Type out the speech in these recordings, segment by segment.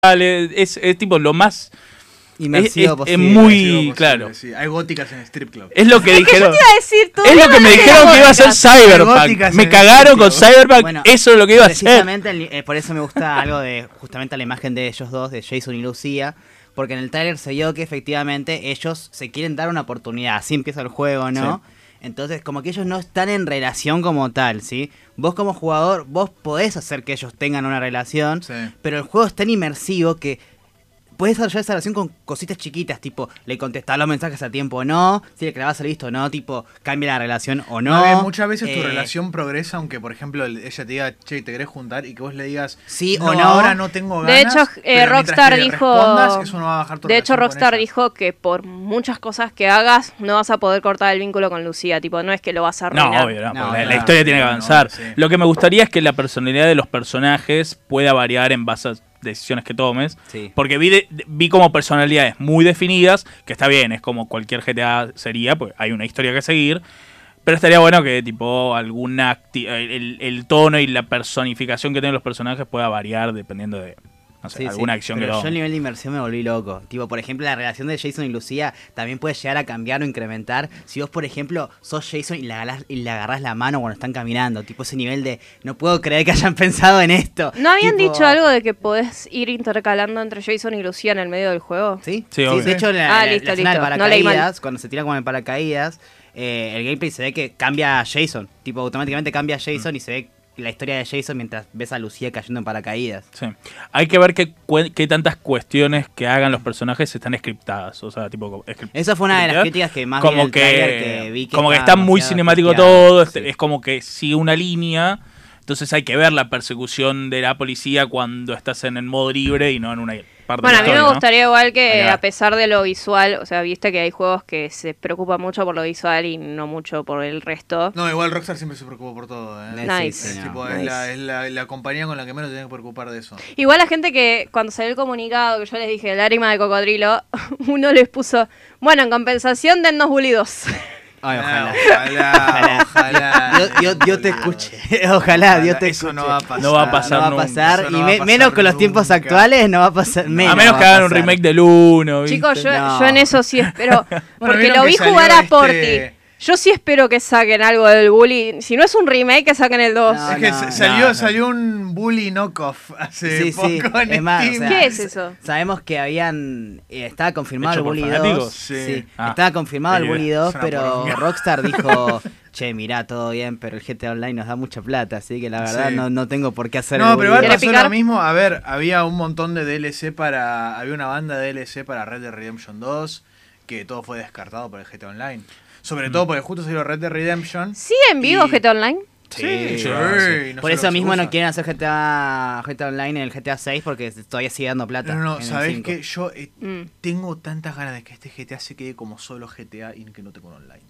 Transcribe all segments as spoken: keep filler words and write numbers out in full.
es, es tipo lo más inmersivo es, posible. es muy posible, claro. Sí. Hay góticas en strip club. Es lo que Es dijeron. que yo te iba a decir, tú Es lo que me dijeron que iba a ser Cyberpunk. Góticas Me en cagaron con strip club. Cyberpunk. Bueno, eso es lo que iba a ser. Precisamente, el- eh, por eso me gusta algo de justamente la imagen de ellos dos, de Jason y Lucía, porque en el tráiler se vio que efectivamente ellos se quieren dar una oportunidad. Así empieza el juego, ¿no? Sí. Entonces, como que ellos no están en relación como tal, ¿sí? Vos como jugador, vos podés hacer que ellos tengan una relación, Sí. pero el juego es tan inmersivo que puedes desarrollar esa relación con cositas chiquitas, tipo, le contestás los mensajes a tiempo o no, si le clavas el visto o no, tipo, cambia la relación o no. No, eh, muchas veces tu eh, relación progresa, aunque por ejemplo el- ella te diga, che, ¿te querés juntar? Y que vos le digas, Sí no, o no. ahora no tengo ganas. De hecho, eh, pero mientras Rockstar que le dijo. respondas, eso no va a bajar tu de hecho, relación con Rockstar ella. dijo que por muchas cosas que hagas no vas a poder cortar el vínculo con Lucía. Tipo, no es que lo vas a No, arruinar. obvio, no, No, porque la, no, la historia no, tiene que no, avanzar. sí. Lo que me gustaría es que la personalidad de los personajes pueda variar en base a decisiones que tomes. Sí. Porque vi, de- vi como personalidades muy definidas, que está bien, es como cualquier G T A sería, pues hay una historia que seguir. Pero estaría bueno que tipo alguna acti- el, el tono y la personificación que tienen los personajes pueda variar dependiendo de, no sé, Sí, alguna sí, acción pero que yo a tomen. nivel de inmersión me volví loco. Tipo, por ejemplo, la relación de Jason y Lucía también puede llegar a cambiar o incrementar. Si vos, por ejemplo, sos Jason y le agarrás, y le agarrás la mano cuando están caminando. Tipo, ese nivel de, no puedo creer que hayan pensado en esto. ¿No habían Tipo, dicho algo de que podés ir intercalando entre Jason y Lucía en el medio del juego? ¿Sí? Sí, obvio. de hecho, la, Ah, la- listo, la escena del listo. No leí mal. paracaídas, cuando se tira con el paracaídas, eh, el gameplay se ve que cambia a Jason. Tipo, automáticamente cambia a Jason y se ve la historia de Jason mientras ves a Lucía cayendo en paracaídas. Sí. Hay que ver qué, cue- qué tantas cuestiones que hagan los personajes están scriptadas. O sea, tipo. script- Esa fue una de las scripteadas. críticas que más vi en como el que, tráiler, que vi que como que estaba está muy demasiado cinemático scripteado. todo. Sí. Es, es como que sigue una línea. Entonces hay que ver la persecución de la policía cuando estás en el modo libre y no en una parte Bueno, de a la mí me historia, ¿no? gustaría igual Hay que que ver. a pesar de lo visual, o sea, viste que hay juegos que se preocupan mucho por lo visual y no mucho por el resto. No, igual Rockstar siempre se preocupó por todo, ¿eh? Nice. Es, Sí, tipo, no, es, nice. la, es la, la compañía con la que menos te tienes que preocupar de eso. Igual la gente que cuando salió el comunicado que yo les dije, lágrima de cocodrilo, uno les puso, bueno, en compensación dennos Bully dos. Ay, ojalá. Ojalá, ojalá. Dios, Dios- Dios te escuche. Ojalá, Dios te Eso escuche. no va a pasar. No va a pasar No va a nunca. pasar. Eso Y no va me- a pasar menos con los tiempos nunca. actuales no va a pasar. Menos A menos va que hagan un pasar. remake del uno. ¿viste? Chicos, yo, No. yo en eso sí espero, porque vieron lo que vi salió jugar a este- Porti. Yo sí espero que saquen algo del Bully. Si no es un remake, que saquen el dos. No, Es que no, sa- salió, no. salió un bully knockoff hace Sí, poco sí. en Es más, o Steam. sea, ¿Qué es eso? Sabemos que habían. eh, estaba confirmado ¿Hecho el por Bully fanáticos? dos. Sí. Sí. Ah. Estaba confirmado el Sí, Bully es dos, una pero poronga. Rockstar dijo: Che, mirá, todo bien, pero el G T A Online nos da mucha plata, así que la verdad Sí. no, no tengo por qué hacer No, el pero Bully igual ¿Quiere dos. pasó picar? lo mismo. A ver, había un montón de D L C para. Había una banda de D L C para Red Dead Redemption dos, que todo fue descartado por el G T A Online. Sobre Mm. todo porque justo salió Red Dead Redemption. ¿Sigue en vivo Y- G T A Online? Sí, Sí, sí, sí. no Por sé eso lo que mismo se no usa. quieren hacer G T A, G T A Online en el G T A seis porque todavía sigue dando plata. No, no, en el ¿sabés cinco. qué? Yo eh, Mm. tengo tantas ganas de que este G T A se quede como solo G T A y que no tenga un online.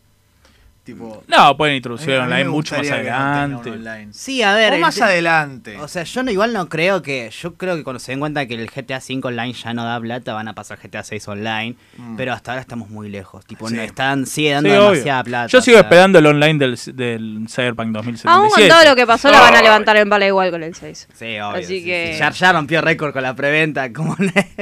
Tipo. No, pueden a introducir mí- a mí online me mucho más gustaría que no tenga adelante. un online. Sí, a ver. O el más te- adelante. O sea, yo no, igual no creo que. Yo creo que cuando se den cuenta que el G T A cinco Online ya no da plata, van a pasar G T A seis Online. Mm. Pero hasta ahora estamos muy lejos. Tipo, Sí. no están, sigue dando Sí, obvio. demasiada plata. Yo o sigo sea. esperando el online del, del Cyberpunk dos mil setenta y Aún siete. con todo lo que pasó, la van a Ay. levantar en bala igual con el seis. Sí, obvio. Así sí, que- sí. Ya, ya rompió récord con la preventa. Como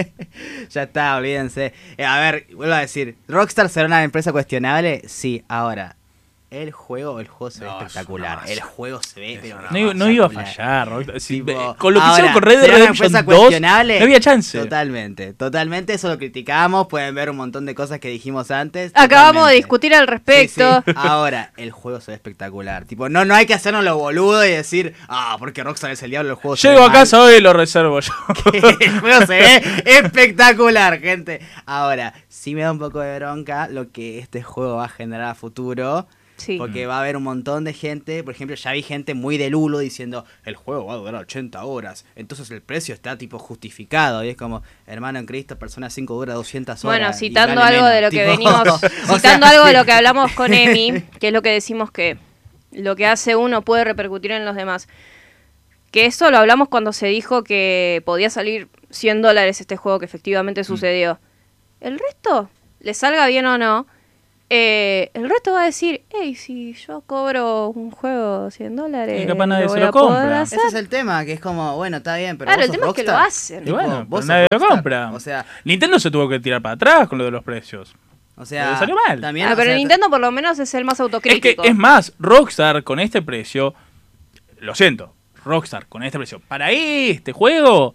ya está, olvídense. Eh, a ver, vuelvo a decir: ¿Rockstar será una empresa cuestionable? Sí, ahora. El juego, el juego se ve No, es espectacular. una El masa. juego se ve, Es pero una No, iba- no iba a espectacular. fallar. Rockstar. Si- Tipo, con lo que ahora, hicieron con Red Dead ¿será una Redemption empresa dos, cuestionable? no había chance. Totalmente, totalmente. Eso lo criticamos. Pueden ver un montón de cosas que dijimos antes. Acabamos de totalmente. discutir al Sí, respecto. sí. Ahora, el juego se ve espectacular. Tipo, no, no hay que hacernos lo boludo y decir, ah, porque Rockstar es el diablo, el juego se Llego ve a mal". casa hoy y lo reservo yo. El juego se ve espectacular, gente. Ahora, sí me da un poco de bronca lo que este juego va a generar a futuro. Sí. Porque va a haber un montón de gente, por ejemplo, ya vi gente muy del hulo diciendo, el juego va a durar ochenta horas, entonces el precio está tipo justificado, y es como, hermano en Cristo, Persona cinco dura doscientas horas. Bueno, y citando vale algo menos. de lo que Tipo, venimos, o citando sea, algo de lo que hablamos con Emi, que es lo que decimos que lo que hace uno puede repercutir en los demás. Que eso lo hablamos cuando se dijo que podía salir cien dólares este juego, que efectivamente sucedió. El resto, le salga bien o no, eh, el resto va a decir, hey, si yo cobro un juego cien dólares, Y capaz nadie lo se voy lo a poder compra. hacer. Ese es el tema, que es como, bueno, está bien, pero Claro, vos el sos tema es que lo Rockstar. hacen. Y Tipo, bueno, vos pero sos nadie lo Rockstar. compra. O sea, Nintendo se tuvo que tirar para atrás con lo de los precios. o sea, Pero salió mal. También, Ah, o pero sea, Nintendo por lo menos es el más Es autocrítico. que, es más, Rockstar con este precio, lo siento, Rockstar con este precio, para este juego,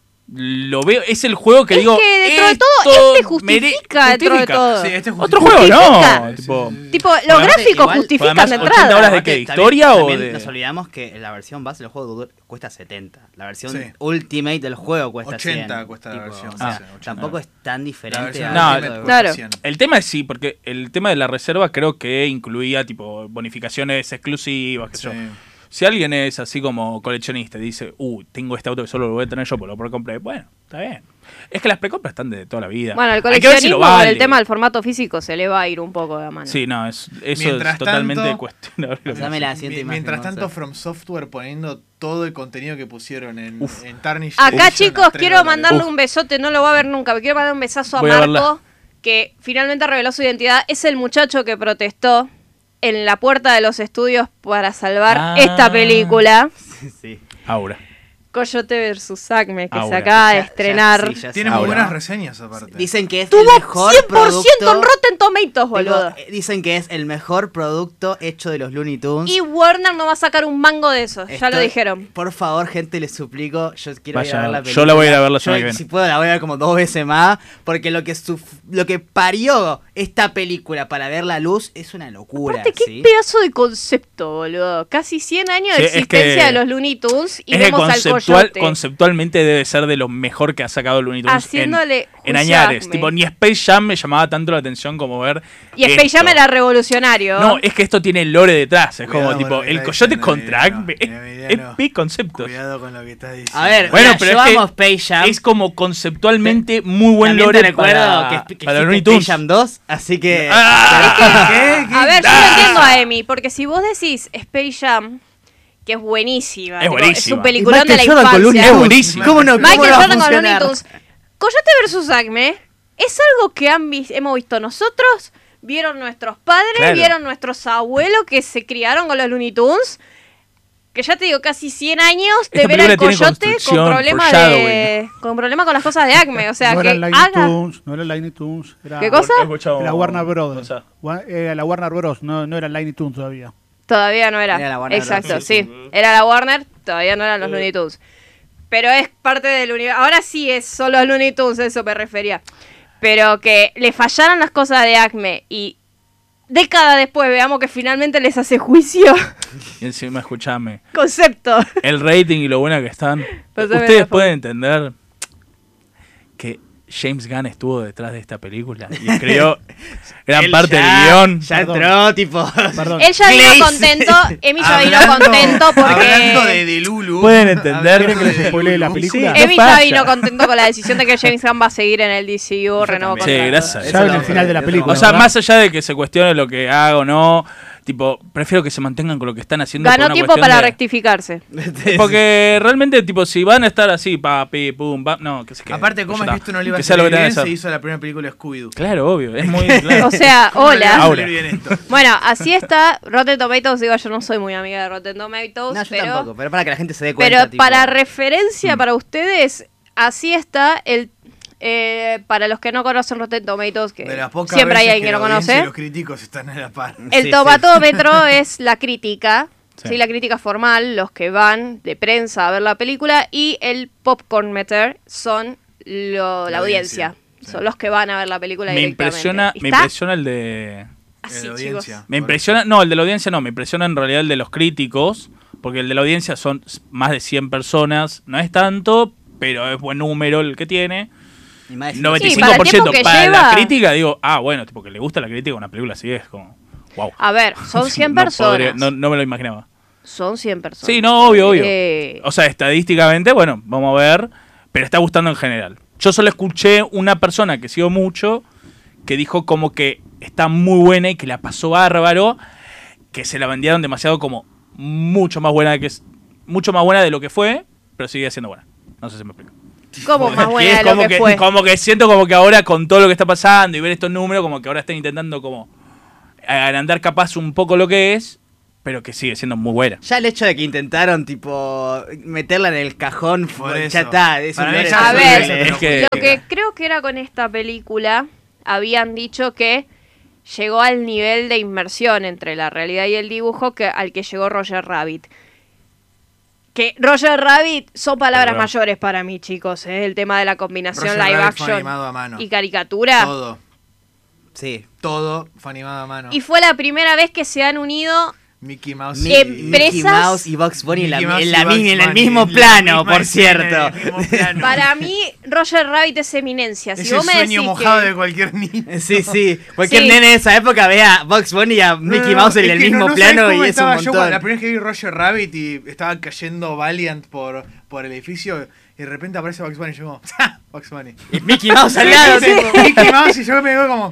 lo veo, es el juego que Es digo. que dentro de esto todo, este mere- justifica dentro de justifica. todo. Sí, este Otro justifica. juego Justifica. no. Sí, Tipo, sí, sí. Tipo, los Bueno, gráficos igual, justifican además, de ochenta entrada. horas de aparte, qué, también- historia o también de- nos olvidamos que la versión base del juego du- cuesta setenta. La versión Sí. Ultimate del juego cuesta ochenta cien. cuesta la Tipo, versión o sea, base, ochenta. tampoco es tan La diferente. versión a- No, Ultimate cuesta claro. cien. el tema es sí, porque el tema de la reserva creo que incluía tipo bonificaciones exclusivas, qué sé Sí. yo. Si alguien es así como coleccionista y dice, uh, tengo este auto que solo lo voy a tener yo, porque lo precompré, bueno, está bien. Es que las precompras están de toda la vida. Bueno, el Hay que ver si lo coleccionismo con vale. el tema del formato físico se le va a ir un poco de la mano. Sí, no, es, eso Mientras es totalmente tanto- cuestionable. lo que Dame hacen. la siguiente Mi- imagen, Mientras tanto, Gonzalo. From Software poniendo todo el contenido que pusieron en, Uf. en Tarnished Acá, Edition chicos, a tres quiero dólares. mandarle Uf. un besote, no lo voy a ver nunca, pero quiero mandar un besazo a Voy a Marco, verla. que finalmente reveló su identidad. Es el muchacho que protestó en la puerta de los estudios para salvar Ah. esta película, Sí. Aura. Coyote versus. Acme, que se Ahora. acaba de Ya- ya- estrenar. sí, ya Tiene sé. muy Ahora. buenas reseñas aparte. Dicen que es Tuvo el mejor cien por ciento producto. en Rotten Tomatoes, Digo, boludo. eh, dicen que es el mejor producto hecho de los Looney Tunes. Y Warner no va a sacar un mango de eso, ya lo Estoy- dijeron. Por favor, gente, les suplico. Yo quiero ir Vaya, a ver la yo película. la voy a ir a ver la Yo, semana que viene. Si puedo, la voy a ver como dos veces más. Porque lo que, suf- lo que parió esta película para ver la luz es una locura. Aparte, qué ¿sí? pedazo de concepto, boludo. Casi cien años Sí, de es existencia que- de los Looney Tunes y es que vemos al conceptual, Coyote conceptualmente debe ser de lo mejor que ha sacado Looney Tunes en, haciéndole en juicio a añares. Acme. Tipo, ni Space Jam me llamaba tanto la atención como ver. Y Space esto. Jam era revolucionario. No, es que esto tiene lore detrás. Es Cuidado como con tipo, lo que el está coyote diciendo, contra Emiliano. Acme. Es, Emiliano, es big conceptos. Cuidado con lo que estás diciendo. A ver, Bueno, mira, pero yo es que amo Space Jam. Es como conceptualmente muy buen También lore te recuerdo para, que, que para existe Looney Space Tunes. Jam dos, así que... Ah, ¿Qué? ¿Qué? A ver, yo Ah. lo entiendo a Emi, porque si vos decís Space Jam, que es buenísima, Es tipo, buenísima. un peliculón de la Michael Jordan con Looney infancia. Es Tunes. buenísimo. ¿Cómo no? ¿Cómo Michael no va a Jordan con Looney funcionar? Tunes. Coyote versus Acme es algo que han vis- hemos visto nosotros, vieron nuestros padres, Claro. vieron nuestros abuelos que se criaron con los Looney Tunes. Que ya te digo, casi cien años de Esta ver al película tiene Coyote con construcción, problemas de, con problemas con las cosas de Acme. O sea, no que era Looney haga... Tunes, no era Looney Tunes, era, ¿Qué cosa? He escuchado- era Warner o Brothers. sea, Wa- Era la Warner Bros, no, no era Looney Tunes todavía. Todavía no era. Era la Warner Exacto, Bros. sí. Era la Warner, todavía no eran los Looney Tunes. Pero es parte del universo. Ahora sí es solo Looney Tunes, eso me refería. Pero que le fallaron las cosas de Acme y décadas después veamos que finalmente les hace juicio. y encima, escuchame. Concepto. El rating y lo buena que están. Pásame Ustedes la pueden entender que James Gunn estuvo detrás de esta película y escribió gran Él parte ya- del guión. Ya Perdón. entró, tipo... Perdón. Él ya vino Glaze. contento, Emi ya vino Hablando- contento Hablando de, porque... de Lulu. Pueden entender. hablando ¿Quieren que les de spoilee la Lulu. película? Sí. Emi no ya falla. vino contento con la decisión de que James Gunn va a seguir en el D C U, renuevo también. Sí, contrato. gracias a Dios. Saben Eso el lo- final de la eso película. O sea, ¿verdad? más allá de que se cuestione lo que haga o no, tipo, prefiero que se mantengan con lo que están haciendo. por Ganó una tiempo cuestión para de- rectificarse. Porque realmente, tipo, si van a estar así, pa, pi, pum, pa, no, que se quede. Aparte, ¿cómo Pues es ya que está. esto no le iba a Que sea lo salir que tenga bien? que Se ser. hizo la primera película de Scooby-Doo. Claro, obvio, es muy claro. O sea, ¿Cómo le va a hola. salir Aura. bien esto? Bueno, así está Rotten Tomatoes. Digo, yo no soy muy amiga de Rotten Tomatoes, No, yo pero, tampoco, pero para que la gente se dé cuenta. pero tipo, para referencia Mm. para ustedes, así está el... eh, para los que no conocen Rotten Tomatoes, que De las pocas siempre hay veces alguien que la lo audiencia y conoce, los críticos están a la par. el Sí, tomatómetro es la crítica, Sí. sí, la crítica formal, los que van de prensa a ver la película, y el popcorn meter son lo- la, La audiencia. audiencia, sí. Son los que van a ver la película Me directamente. impresiona, me Está impresiona el de... así, de chicos. audiencia. Me impresiona, no, el de la audiencia no, me impresiona en realidad el de los críticos, porque el de la audiencia son más de cien personas, no es tanto, pero es buen número el que tiene. y más de noventa y Sí, cinco para por el ciento tiempo que para lleva- la crítica, digo, ah, bueno, tipo que le gusta la crítica, una película así es como, wow. A ver, son cien No personas. podría- no, no me lo imaginaba. Son cien personas. Sí, no, obvio, obvio. Eh, O sea, estadísticamente, bueno, vamos a ver, pero está gustando en general. Yo solo escuché una persona que sigo mucho que dijo como que está muy buena y que la pasó bárbaro, que se la vendieron demasiado como mucho más buena de que es, mucho más buena de lo que fue, pero sigue siendo buena. No sé si me explico. como más Que buena es de lo como que, que, fue. como que siento como que ahora con todo lo que está pasando y ver estos números, como que ahora están intentando como agrandar capaz un poco lo que es, pero que sigue siendo muy buena. Ya el hecho de que intentaron, tipo, meterla en el cajón, Por fue- eso. ya está. Es Para un mí lore ya A de- ver, es que- Lo que creo que era con esta película, habían dicho que llegó al nivel de inmersión entre la realidad y el dibujo que al que llegó Roger Rabbit. Que Roger Rabbit son palabras Perdón. mayores para mí, chicos, ¿eh? El tema de la combinación Roger live Rabbit fue action animado a mano. y caricatura. Todo, Sí. todo fue animado a mano. Y fue la primera vez que se han unido. Mickey Mouse. Mi- y- Empresas- Mickey Mouse y Bugs Bunny en, la- Mickey Mouse en y la Bugs mi- en el Bunny, mismo en la plano, misma por escena, en cierto. el mismo plano. Para mí, Roger Rabbit es eminencia. Si Es vos el me sueño decís mojado que- de cualquier niño. Sí, sí. Cualquier Sí. nene de esa época ve a Bugs Bunny y a Mickey No, no, Mouse en es el que mismo no- no sabes plano cómo y es un estaba yo cuando montón. la primera vez que vi Roger Rabbit y estaba cayendo Valiant por, por el edificio y de repente aparece Bugs Bunny y yo como, ¡ja! Bugs Bunny. Y Mickey Mouse al lado. Sí, tipo, Mickey Mouse y yo me veo como,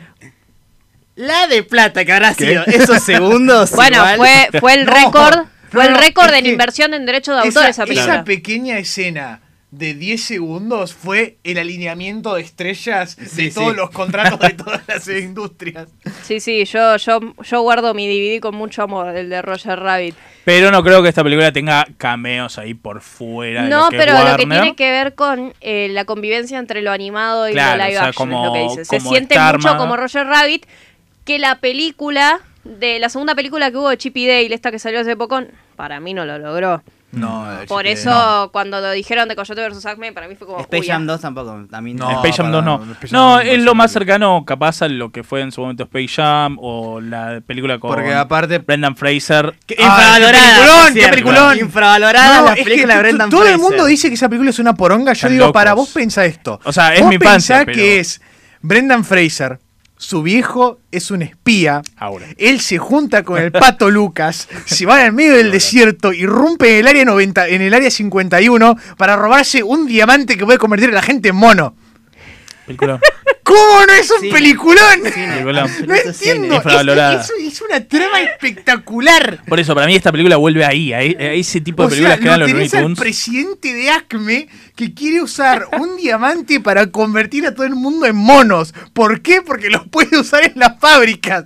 La de plata que habrá sido esos segundos. Bueno, igual. fue, fue el No, récord. Fue no, el no, récord es en que inversión en derecho de autor esa, esa película. esa pequeña escena de diez segundos fue el alineamiento de estrellas de Sí, todos sí. los contratos de todas las industrias. Sí, sí, yo, yo, yo guardo mi D V D con mucho amor, el de Roger Rabbit. Pero no creo que esta película tenga cameos ahí por fuera de No, lo que es pero lo que Warner. tiene que ver con eh, la convivencia entre lo animado y Claro, lo live o sea, action, como- es lo que dice. Se como siente está mucho armado. como Roger Rabbit, que la película, de la segunda película que hubo de Chip y Dale, esta que salió hace poco, para mí no lo logró. No, Por eso, cuando lo dijeron de Coyote versus Acme, para mí fue como... Space uy, Jam ah. dos tampoco. También No, Space Jam para- dos no. Space Jam No, dos es no lo es más una cercano capaz a lo que fue en su momento Space Jam o la película con Porque aparte... Brendan Fraser. Que- Ah, infravalorada, qué peliculón, por qué cierto. peliculón. Infravalorada No, la es que película de t- Brendan todo el Fraser. mundo dice que esa película es una poronga. Yo Están digo, locos. para vos pensa esto. O sea, es Vos mi infancia, pensá pero- que es Brendan Fraser, su viejo es un espía. Ahora. Él se junta con el Pato Lucas, se van al medio del desierto, irrumpe en el área noventa, en el área cincuenta y uno para robarse un diamante que puede convertir a la gente en mono. Película. ¿Cómo no es un Sí. peliculón? Película. No Absoluto entiendo. cine. Es, Infravalorada. es- es una trama espectacular. Por eso, para mí esta película vuelve ahí, a, a ese tipo de O películas sea, que eran lo los Looney tenés al Tunes. presidente de Acme que quiere usar un diamante para convertir a todo el mundo en monos. ¿Por qué? Porque los puede usar en las fábricas.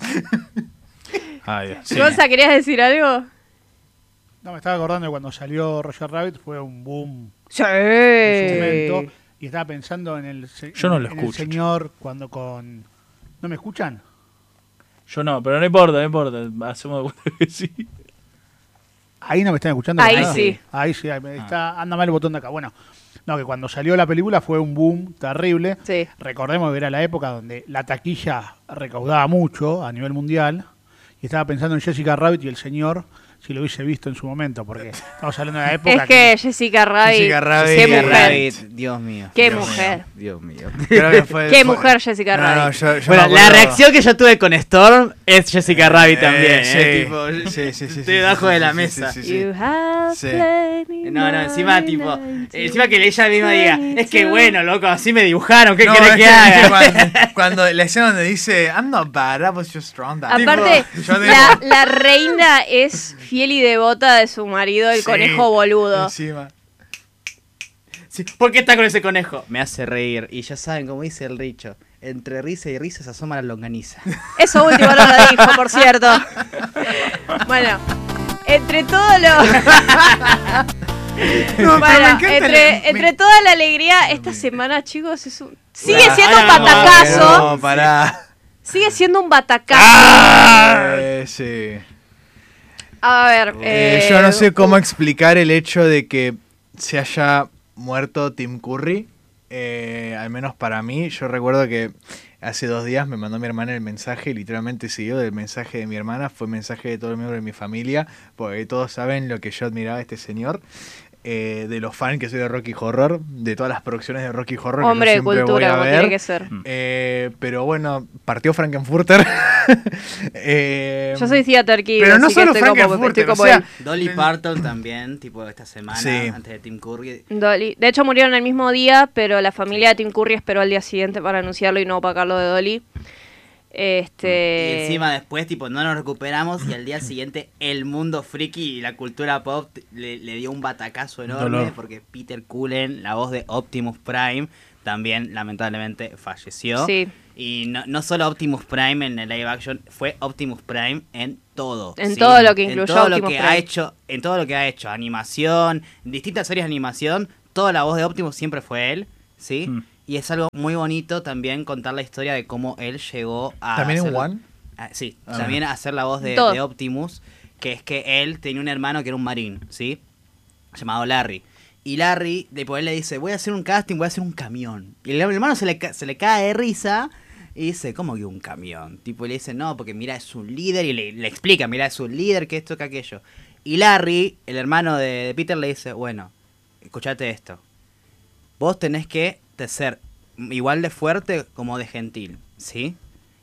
Ay, Dios, sí. Gonza, ¿querías decir algo? No, me estaba acordando de cuando salió Roger Rabbit, fue un boom Sí. en su momento. Y estaba pensando en el, se- Yo no en- lo en escucho, el señor cuando con... ¿No me escuchan? Yo no, pero no importa, no importa. Hacemos de cuenta que sí. Ahí no me están escuchando. Ahí ¿verdad? sí. Ahí sí, ahí me- está, anda mal el botón de acá. Bueno, no, que cuando salió la película fue un boom terrible. Sí. Recordemos que era la época donde la taquilla recaudaba mucho a nivel mundial. Y estaba pensando en Jessica Rabbit y el señor, si lo hubiese visto en su momento, porque estamos hablando de la época Es que Jessica Rabbit, Jessica Rabbit. qué Jessica mujer, Rabbit, Dios mío. qué Dios mujer, Dios mío. Creo que fue- qué fue- mujer Jessica No, no, Rabbit. yo- yo Bueno, me la acuerdo- reacción que yo tuve con Storm es Jessica Rabbit Eh, también. sí. eh, tipo, Sí, sí, sí, sí, estoy debajo sí, de la sí, mesa. sí, sí, sí. You have Sí. played me No, no, encima my tipo, nineteen encima que ella misma diga, es que twenty-two. bueno, loco, así me dibujaron, ¿qué No, querés es que que- haga? es que cuando, cuando la escena donde dice I'm not bad, I was just strong that Aparte, Tipo, yo digo, la, la reina es fiel y devota de su marido, el sí, conejo boludo. Encima. Sí, ¿por qué está con ese conejo? Me hace reír, y ya saben, como dice el dicho, entre risa y risa se asoma la longaniza. Eso último no lo dijo, por cierto. Bueno, entre todo lo... No, pero Bueno, me encanta entre, la- entre me- toda la alegría, esta semana, chicos, es un... sigue Ah, siendo un ahora vamos, batacazo. No, pará. Sigue siendo un batacazo. Eh, sí. A ver, Eh, eh, yo no sé cómo explicar el hecho de que se haya muerto Tim Curry. Eh, al menos para mí. Yo recuerdo que hace dos días me mandó mi hermana el mensaje. Literalmente siguió del mensaje de mi hermana. Fue mensaje de todo el miembro de mi familia. Porque todos saben lo que yo admiraba a este señor. Eh, de los fans que soy de Rocky Horror. De todas las producciones de Rocky Horror. hombre que de yo siempre voy cultura, a como ver. tiene que ser. Eh, pero bueno, partió Frankenfurter. Eh, Yo soy Theater Kid, pero no así que solo estoy como, Frankenfurter, estoy como o sea, él. Dolly Parton también, tipo esta semana, Sí. antes de Tim Curry. Dolly. De hecho, murieron el mismo día, pero la familia de Tim Curry esperó al día siguiente para anunciarlo y no opacarlo de Dolly. Este... Y encima después, tipo, no nos recuperamos y al día siguiente el mundo friki y la cultura pop le, le dio un batacazo enorme Dolor. porque Peter Cullen, la voz de Optimus Prime, también lamentablemente falleció. Sí. Y no, no solo Optimus Prime en el live action, fue Optimus Prime en todo. En ¿sí? todo lo que incluyó en todo lo Optimus que Prime. ha hecho, en todo lo que ha hecho, animación, distintas series de animación, toda la voz de Optimus siempre fue él, ¿sí? Mm. Y es algo muy bonito también contar la historia de cómo él llegó a ¿También en hacer- One? Ah, sí, Ah, también a hacer la voz de, Todo. de Optimus, que es que él tenía un hermano que era un marín, ¿sí? Llamado Larry. Y Larry, después él le dice, voy a hacer un casting, voy a hacer un camión. Y el hermano se le, ca- se le cae de risa y dice, ¿cómo que un camión? Tipo, y le dice, no, porque mira, es un líder. Y le, le explica, mira, es un líder, que esto, que aquello. Y Larry, el hermano de, de Peter, le dice, bueno, escuchate esto. Vos tenés que de ser igual de fuerte como de gentil, ¿sí?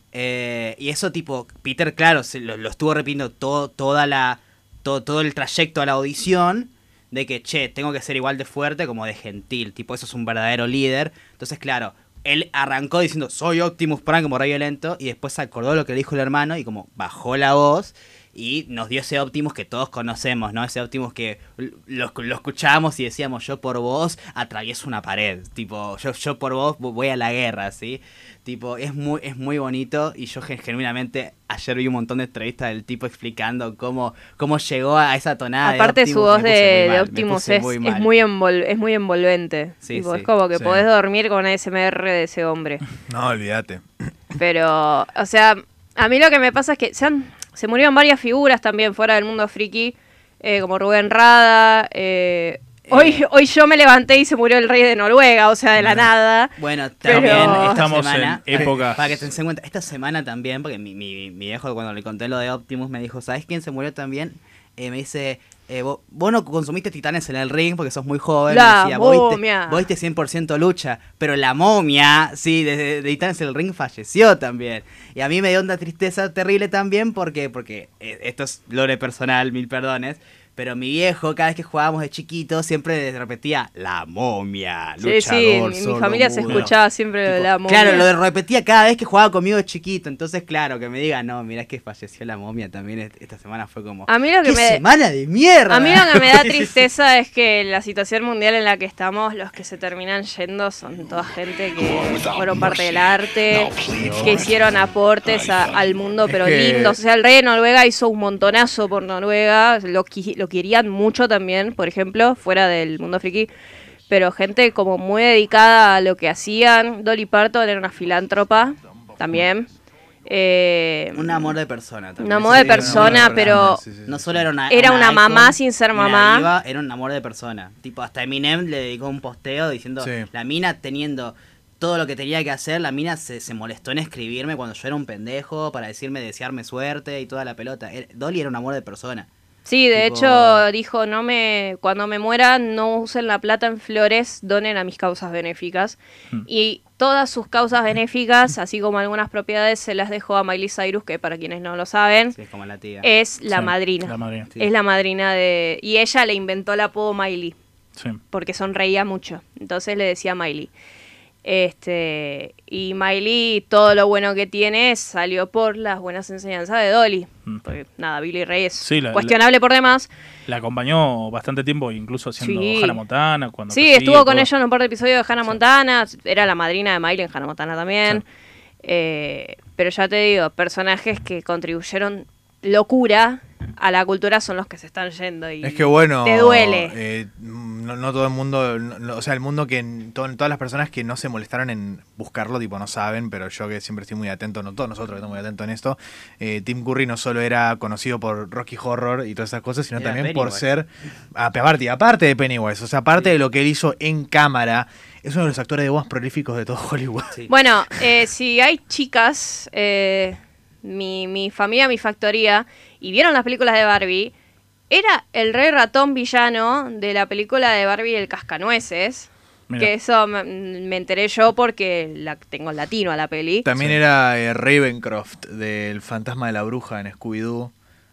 Eh, y eso tipo, Peter, claro, se lo, lo estuvo repitiendo todo, toda la, todo, todo el trayecto a la audición, de que, che, tengo que ser igual de fuerte como de gentil, tipo, eso es un verdadero líder. Entonces, claro, él arrancó diciendo, soy Optimus Prime como rey violento, y después se acordó lo que le dijo el hermano, y como bajó la voz, y nos dio ese Optimus que todos conocemos, ¿no? Ese Optimus que lo, lo escuchábamos y decíamos, yo por vos atravieso una pared, tipo, yo, yo por vos voy a la guerra, ¿sí? Tipo, es muy, es muy bonito, y yo gen- genuinamente ayer vi un montón de entrevistas del tipo explicando cómo, cómo llegó a esa tonada. Aparte de su Optimus, voz me puse muy de, de mal, me Optimus puse es, muy es, mal. muy envol- es muy envolvente. Sí, Tipo, sí. es como que Sí. podés dormir con A S M R de ese hombre. No, olvídate. Pero, o sea, a mí lo que me pasa es que se, han, se murieron varias figuras también fuera del mundo friki, eh, como Rubén Rada. eh, hoy, hoy yo me levanté y se murió el rey de Noruega, o sea, de la nada. Bueno, Pero- también esta Estamos semana, en épocas- para que te den cuenta, esta semana también, porque mi, mi, mi viejo cuando le conté lo de Optimus me dijo, ¿sabes quién se murió también? Eh, me dice, eh, vos, vos no consumiste titanes en el ring porque sos muy joven. La me decía, vos momia. viste, vos viste cien por ciento lucha, pero la momia, sí, de, de- de titanes en el ring falleció también. Y a mí me dio una tristeza terrible también porque, porque eh, esto es lore personal, mil perdones. Pero mi viejo, cada vez que jugábamos de chiquito, siempre repetía, la momia, Sí, luchador, sí, mi, mi solo familia se mudo". escuchaba siempre lo de Tipo, la momia. Claro, lo repetía cada vez que jugaba conmigo de chiquito. Entonces, claro, que me diga, no, mirá que falleció la momia también est- esta semana fue como. A mí lo que ¡Qué me- semana de mierda! A mí lo que me da tristeza es que la situación mundial en la que estamos, los que se terminan yendo son toda gente que fueron parte del arte, que hicieron aportes a- al mundo, Es pero que- lindos. O sea, el rey de Noruega hizo un montonazo por Noruega, lo, qui- lo querían mucho también, por ejemplo, fuera del mundo friki. Pero gente como muy dedicada a lo que hacían. Dolly Parton era una filántropa también. Eh, Un amor de persona también. Un amor de Sí, persona, un amor de pero- Sí, sí, sí. No solo era una. Era una icon, mamá sin ser una mamá. diva, era un amor de persona. Tipo, hasta Eminem le dedicó un posteo diciendo: Sí. la mina teniendo todo lo que tenía que hacer, la mina se, se molestó en escribirme cuando yo era un pendejo para decirme, desearme suerte y toda la pelota. Era- Dolly era un amor de persona. Sí, de Tipo- hecho dijo, no me, cuando me muera no usen la plata en flores, donen a mis causas benéficas. Hmm. Y todas sus causas benéficas, así como algunas propiedades, se las dejó a Miley Cyrus, que para quienes no lo saben, Sí, es como la tía. es la Sí, madrina. La madrina. Sí. Es la madrina de... Y ella le inventó el apodo Miley, Sí. porque sonreía mucho. Entonces le decía Miley. Este, y Miley, todo lo bueno que tiene salió por las buenas enseñanzas de Dolly. Mm. Porque nada, Billy Ray es Sí, la- cuestionable por demás. La acompañó bastante tiempo, incluso haciendo Sí. Hannah Montana. Cuando Sí, crecía y estuvo con todo. ella en un par de episodios de Hannah Sí. Montana. Era la madrina de Miley en Hannah Montana también. Eh, pero ya te digo, personajes que contribuyeron locura a la cultura son los que se están yendo. Y Es que bueno, te duele. eh, no, no todo el mundo, no- no- o sea, el mundo que, to- todas las personas que no se molestaron en buscarlo, tipo, no saben, pero yo que siempre estoy muy atento, no todos nosotros que estamos muy atentos en esto, eh, Tim Curry no solo era conocido por Rocky Horror y todas esas cosas, sino Era también por Pennywise. ser, aparte, aparte de Pennywise, o sea, aparte de lo que él hizo en cámara, es uno de los actores de voz más prolíficos de todo Hollywood. Sí. Bueno, eh, si hay chicas, eh, mi, mi familia, mi factoría, y vieron las películas de Barbie, era el rey ratón villano de la película de Barbie El Cascanueces. Mira. Que eso me, me enteré yo porque la tengo en latino a la peli. También Sí. era eh, Ravencroft del Fantasma de la Bruja en Scooby-Doo.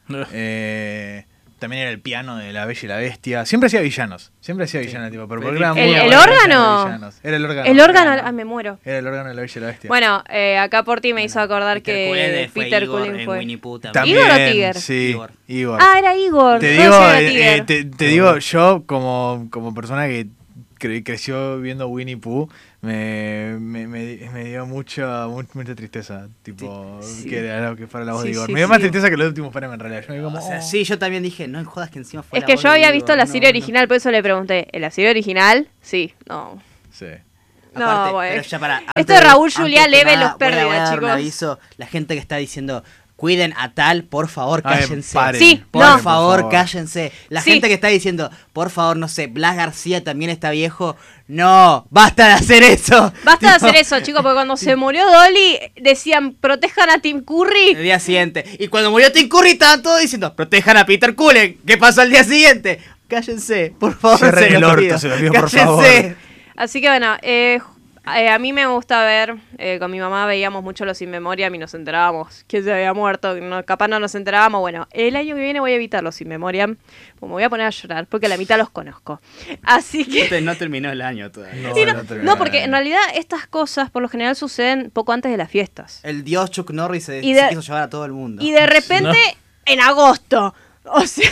Eh, también era el piano de La Bella y la Bestia. Siempre hacía villanos. Siempre hacía villanos, tipo, pero porque era ¿El- muy el bueno, órgano? hacía villanos. Era el órgano. El órgano, órgano. ah, me muero. Era el órgano de La Bella y la Bestia. Bueno, eh, acá por ti me hizo acordar Peter Cullen que fue Peter Igor Cullen en fue. Winnie Pooh también. También, ¿Igor o Tiger? Sí, Igor. Igor. Ah, era Igor. te no digo, sé si era eh, Tiger. eh, te, te digo yo como, como persona que cre- creció viendo Winnie Pooh, me, me, me, me dio mucha, mu- mucha tristeza. Tipo, Sí. que era lo que fuera la voz Sí, de Igor. sí, me dio sí. más tristeza que los últimos P M en realidad. Yo me digo como, O sea, oh. sí, yo también dije, no jodas que encima fue Es la que voz yo de había Igor, visto la no, serie no. original, por eso le pregunté. ¿En la serie original? Sí, no. Sí. No, Aparte, bueno. pero ya para, Esto antes de Raúl antes Juliá que leve nada, los voy a- pérdidas, voy a dar chicos. un aviso, la gente que está diciendo, cuiden a tal, por favor, Ay, cállense. paren, Sí, Por, no. paren, favor, cállense. La Sí. gente que está diciendo, por favor, no sé, Blas García también está viejo. No, basta de hacer eso. Basta de Tipo, hacer eso, chicos, porque cuando se murió Dolly, decían, protejan a Tim El Curry. día siguiente. Y cuando murió Tim Curry estaban todos diciendo, protejan a Peter Cullen. ¿Qué pasó al día siguiente? Cállense, por favor. Cierren se el los orto, pido. se los pido, por Cállense. favor. Así que bueno, eh, eh, a mí me gusta ver, eh, con mi mamá veíamos mucho los Sin Memoria y nos enterábamos quién se había muerto, no, capaz no nos enterábamos. Bueno, el año que viene voy a evitar los Sin Memoria, pues me voy a poner a llorar porque la mitad los conozco. Así que... No te- No terminó el año todavía. No, Sí, no, no terminó no, el porque año. en realidad estas cosas por lo general suceden poco antes de las fiestas. El dios Chuck Norris se, Y se de- quiso llevar a todo el mundo. Y de repente, en agosto, o sea,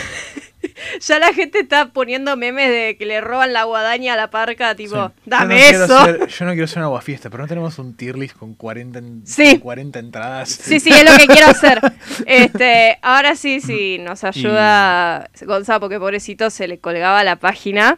ya la gente está poniendo memes de que le roban la guadaña a la parca, tipo, Sí. dame yo no quiero eso. ser- yo no quiero ser una aguafiesta, pero no tenemos un tier list con cuarenta, en- Sí. con cuarenta entradas. Sí, sí, es lo que quiero hacer. Este, ahora sí, sí, nos ayuda Gonzalo, porque pobrecito se le colgaba la página.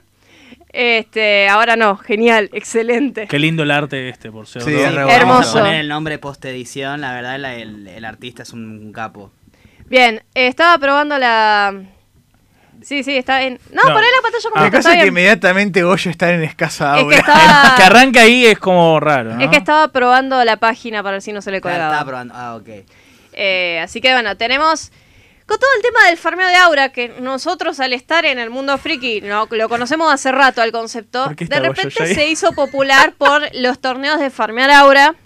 Este, ahora no, genial, excelente. Qué lindo el arte este, por ser. Sí, ¿no? es re Vamos a Hermoso. poner el nombre post edición, la verdad la- el, el artista es un capo. Bien, eh, estaba probando la... Sí, sí, está bien. No, No. poné la pantalla como Me está, pasa está que bien. inmediatamente Goyo está en escasa Es aura. que estaba... Que arranque ahí es como raro, ¿no? Es que estaba probando la página para ver si no se le Claro, colgaba. estaba probando. Ah, ok. Eh, así que bueno, tenemos con todo el tema del farmeo de aura, que nosotros al estar en el mundo friki no, lo conocemos hace rato al concepto, ¿Por qué de está Goyo repente ya ahí? se hizo popular por los torneos de farmear aura,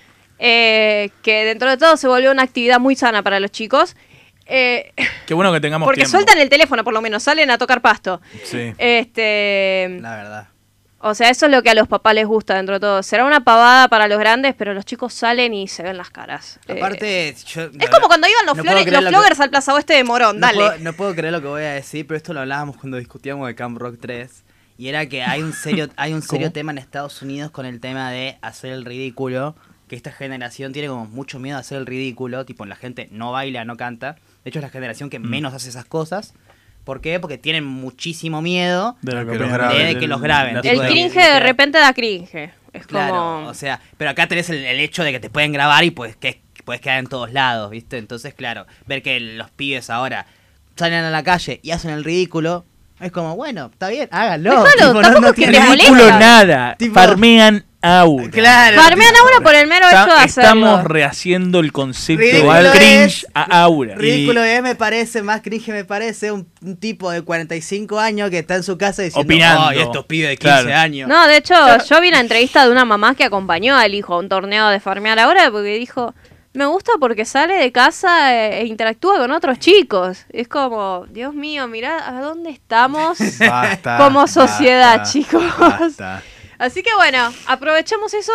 eh, que dentro de todo se volvió una actividad muy sana para los chicos. Eh, Qué bueno que tengamos porque tiempo. sueltan el teléfono, por lo menos, salen a tocar pasto. Sí. Este, La verdad. o sea, eso es lo que a los papás les gusta dentro de todo. Será una pavada para los grandes, pero los chicos salen y se ven las caras. Eh, Aparte, yo. es como cuando iban los, no flores- puedo creer los lo que- floggers al Plaza Oeste de Morón, No dale. puedo, no puedo creer lo que voy a decir, pero esto lo hablábamos cuando discutíamos de Camp Rock tres. Y era que hay un serio, hay un serio ¿Cómo? tema en Estados Unidos con el tema de hacer el ridículo. Que esta generación tiene como mucho miedo a hacer el ridículo. Tipo, la gente no baila, no canta. De hecho, es la generación que menos hace esas cosas. ¿Por qué? Porque tienen muchísimo miedo De lo Que que los opinan graben. del- de que los graben. la tipo El de- sociedad. cringe de repente da cringe. Es Claro, como... o sea, pero acá tenés el, el hecho de que te pueden grabar y pues que puedes quedar en todos lados, ¿viste? Entonces, claro, ver que los pibes ahora salen a la calle y hacen el ridículo, es como, bueno, está bien, háganlo. Déjalo, tampoco que te molesta. Ridículo nada. Tipo- Farmean aura. Claro. Farmean aura por el mero Está- hecho de hacerlo. Estamos rehaciendo el concepto Ridículo al cringe es- a aura. Ridículo es, me parece, más cringe me parece un, un tipo de cuarenta y cinco años que está en su casa diciendo, Opinando. "Ay, estos pibes de quince Claro. años. No, de hecho, yo vi una entrevista de una mamá que acompañó al hijo a un torneo de farmear aura porque dijo, me gusta porque sale de casa e, e interactúa con otros chicos. Es como, Dios mío, mirá a dónde estamos Basta, como sociedad, basta, chicos. basta. Así que bueno, aprovechemos eso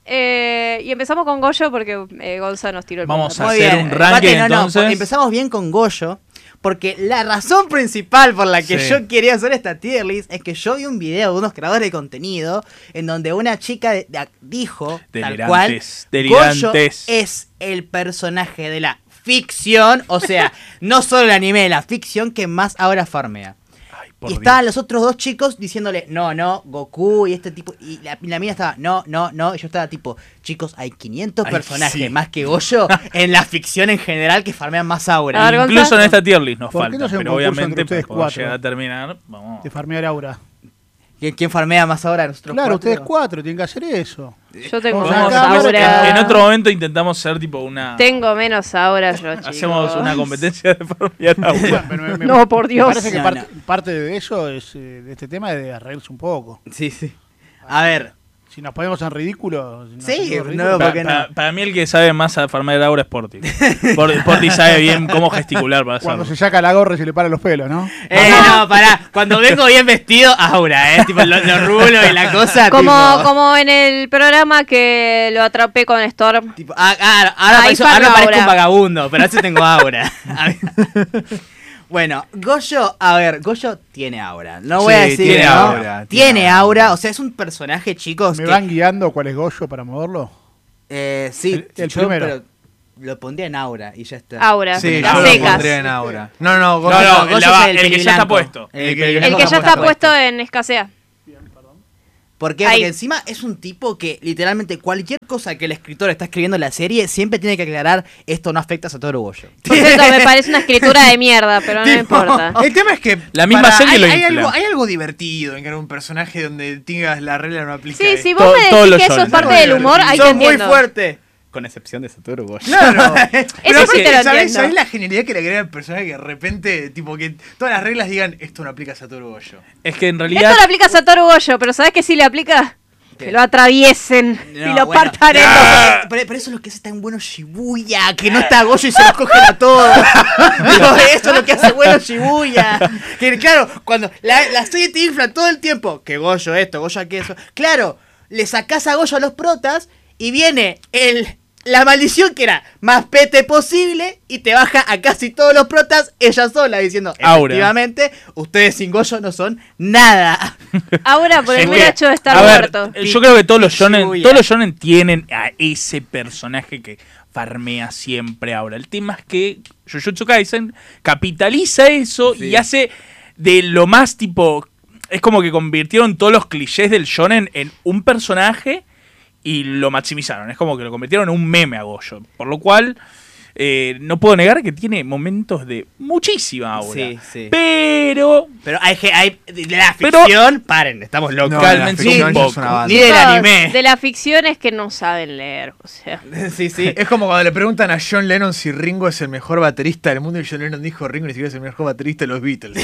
eh, y empezamos con Goyo porque eh, Gonza nos tiró el Vamos puntapié. a Muy hacer bien. un ranking, Aparte, no, no, entonces. por- empezamos bien con Goyo, porque la razón principal por la que Sí. yo quería hacer esta tier list es que yo vi un video de unos creadores de contenido en donde una chica de- de- dijo, tal cual, Delirantes, Goyo delirantes. es el personaje de la ficción, o sea, no solo el anime, de la ficción que más ahora farmea. Ay, por Y Dios. estaban los otros dos chicos diciéndole, no, no, Goku y este tipo. Y la, y la mina estaba, no, no, no. Y yo estaba tipo, chicos, hay quinientos Ay, personajes sí. más que Goyo en la ficción en general que farmean más aura. A ver, Incluso Gonza. en esta tier list nos ¿Por qué falta, no hace un pero concurso obviamente entre ustedes para poder cuatro? llegar a terminar, vamos. De farmear aura. ¿Quién, quién farmea más ahora de nosotros Claro, cuatro? ustedes cuatro tienen que hacer eso. Yo tengo Vamos menos acá, aura. En otro momento intentamos ser tipo una... Tengo menos aura yo, chicos. Hacemos una competencia de farmear aura. Pero me- me- No, por Dios. Me parece que No, parte, no. parte de eso es eh, de este tema es de reírse un poco. Sí, sí. A ver. Si nos ponemos en ridículo. si nos Sí, hacemos no, ridículos, ¿por Pa- qué no? pa- para mí el que sabe más a farmear aura es Porti. Por- Porti sabe bien cómo gesticular para cuando hacerlo. se saca la gorra y se le para los pelos, ¿no? Eh, no, pará. Cuando vengo bien vestido, aura, ¿eh? Tipo, los lo rulos y la cosa. Como, tipo, como en el programa que lo atrapé con Storm. tipo, ah, ah, ahora, Ahí parezco, ahora farmeo parezco aura. un vagabundo, pero a veces tengo aura. A ver. Bueno, Goyo, a ver, Goyo tiene aura. No voy Sí, a decir tiene que no. aura, Tiene, tiene aura. aura. O sea, es un personaje, chicos. ¿Me que, van guiando cuál es Goyo para moverlo? eh, sí, El- el yo, primero. pero lo pondría en aura y ya está. Aura. Sí, las yo lo secas. pondría en aura. No, no, No, Goyo- no, Goyo el, es la- el el que ya está peliblanco. puesto. El El que- peliblanco El que ya está está puesto. puesto en escasea. ¿Por qué? Ahí. Porque encima es un tipo que literalmente cualquier cosa que el escritor está escribiendo en la serie siempre tiene que aclarar esto no afecta a Satoru Goyo. Por cierto, me parece una escritura de mierda, pero no Tipo, importa. El tema es que La misma serie hay, lo hay infla. algo, hay algo divertido en crear un personaje donde tengas la regla no aplica. Sí, esto. si To- vos me todos decís los que eso es shonen. parte del humor, ahí te Son muy entiendo. fuerte. Con excepción de Satoru Goyo. Claro. Eso Pero sí te lo ¿sabés, entiendo. ¿sabés la genialidad que le agrega al personaje que de repente, tipo, que todas las reglas digan esto no aplica a Satoru Goyo? Es que en Esto realidad. lo aplica a Satoru Goyo, pero ¿sabes qué sí le aplica? ¿Qué? Que lo atraviesen No, y lo bueno. partan en No, dos. pero, pero eso es lo que hace tan bueno Shibuya, que no está Goyo y se los cogen a todos. Digo, eso es lo que hace bueno Shibuya. Que claro, cuando la, la serie te infla todo el tiempo, que Goyo esto, Goyo aquello. Claro, le sacás a Goyo a los protas y viene el... La maldición que era más pete posible y te baja a casi todos los protas ella sola diciendo, Aura. efectivamente, ustedes sin Goyo no son nada. Ahora por el Es mero que, hecho de estar a ver, muerto. eh, yo creo que todos los shonen, Shibuya. todos los shonen tienen a ese personaje que farmea siempre ahora. El tema es que Jujutsu Kaisen capitaliza eso Sí. y hace de lo más tipo... Es como que convirtieron todos los clichés del shonen en un personaje y lo maximizaron. Es como que lo convirtieron en un meme a Goyo. Por lo cual, eh, no puedo negar que tiene momentos de muchísima aura. Sí, sí. Pero... Pero hay, ge- hay de la Pero- ficción, paren, estamos locos. No, Cálmense la ficción un ya es poco. una banda. Ni del Chicos, anime. De la ficción es que no saben leer, o sea. Sí, sí. Es como cuando le preguntan a John Lennon si Ringo es el mejor baterista del mundo y John Lennon dijo Ringo ni siquiera es el mejor baterista de los Beatles.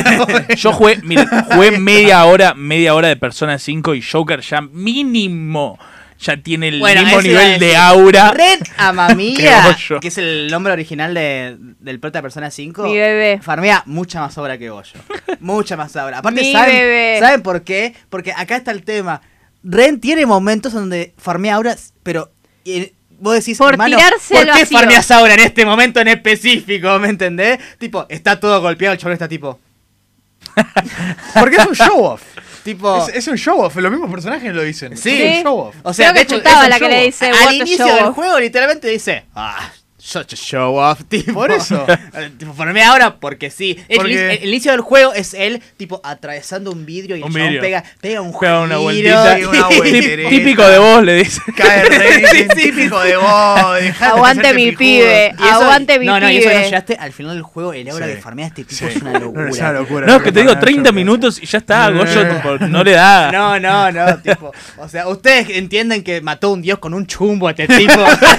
Yo jugué, mira, jugué media hora, media hora de Persona cinco y Joker ya mínimo ya tiene el Bueno, mismo eso iba a nivel de decir. aura. Red Amamiya, Que Goyo. que es el nombre original de, del prota de Persona cinco. Mi bebé. Farmea mucha más obra que Goyo. Mucha más obra. Aparte, Mi ¿saben, bebé. ¿saben por qué? Porque acá está el tema. Ren tiene momentos donde farmea auras, pero eh, vos decís, Por hermano, tirarse ¿por al qué vacío? farmeas aura en este momento en específico? ¿Me entendés? Tipo, está todo golpeado, el chabón está tipo... Porque es un show off. tipo Es, es un show off, los mismos personajes lo dicen. Sí. Es un show off. O sea, Creo que de hecho, Chutaba es un la que show le off. dice, Al "What a inicio show del off". juego literalmente dice, ah, such a show off, tipo. Por eso. Eh, tipo, farmea ahora porque sí. El, Porque- inicio- el inicio del juego es él, tipo, atravesando un vidrio y el Un chabón vidrio. pega, pega un Pega una giro. vueltita. Sí, una Tip- vueltereta. típico de vos, le dice. Cae rey, Sí, sí. típico de vos. dejate Aguante hacerte mi pijudo. pibe. Y eso- Aguante mi no, no, y eso pibe. no llegaste al final del juego, el aura Sí. que farmea este tipo Sí. es una locura. Es una locura. No, es que te digo Para treinta Joker. minutos y ya está, Eh. Goyo tipo, no le da. No, no, no, tipo, o sea, ustedes entienden que mató un dios con un chumbo a este tipo.